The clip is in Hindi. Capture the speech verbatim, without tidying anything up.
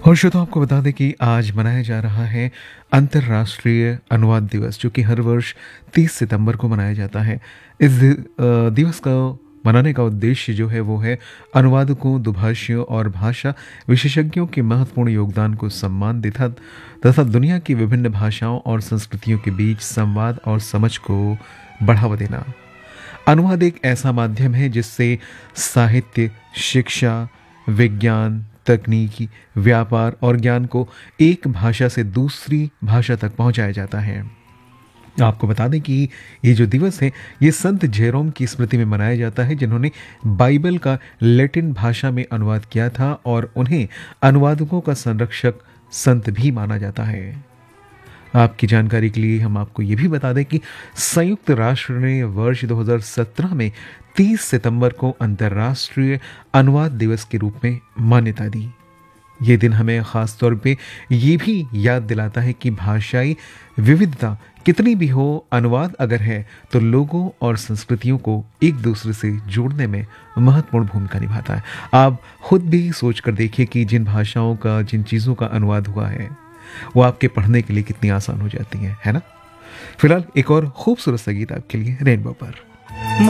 और श्रोताओं आपको बता दें कि आज मनाया जा रहा है अंतर्राष्ट्रीय अनुवाद दिवस, जो कि हर वर्ष तीस सितंबर को मनाया जाता है। इस दि- अ, दिवस का मनाने का उद्देश्य जो है वो है अनुवादकों, दुभाषियों और भाषा विशेषज्ञों के महत्वपूर्ण योगदान को सम्मान देता तथा दुनिया की विभिन्न भाषाओं और संस्कृतियों के बीच संवाद और समझ को बढ़ावा देना। अनुवाद एक ऐसा माध्यम है जिससे साहित्य, शिक्षा, विज्ञान, तकनीकी, व्यापार और ज्ञान को एक भाषा से दूसरी भाषा तक पहुंचाया जाता है। आपको बता दें कि ये जो दिवस है ये संत जेरोम की स्मृति में मनाया जाता है, जिन्होंने बाइबल का लैटिन भाषा में अनुवाद किया था और उन्हें अनुवादकों का संरक्षक संत भी माना जाता है। आपकी जानकारी के लिए हम आपको ये भी बता दें कि संयुक्त राष्ट्र ने वर्ष दो हज़ार सत्रह में तीस सितंबर को अंतर्राष्ट्रीय अनुवाद दिवस के रूप में मान्यता दी। ये दिन हमें खास तौर पे ये भी याद दिलाता है कि भाषाई विविधता कितनी भी हो, अनुवाद अगर है तो लोगों और संस्कृतियों को एक दूसरे से जोड़ने में महत्वपूर्ण भूमिका निभाता है। आप खुद भी सोच कर देखिए कि जिन भाषाओं का, जिन चीज़ों का अनुवाद हुआ है वो आपके पढ़ने के लिए कितनी आसान हो जाती हैं, है ना। फिलहाल एक और खूबसूरत सा गीत आपके लिए रेनबो पर।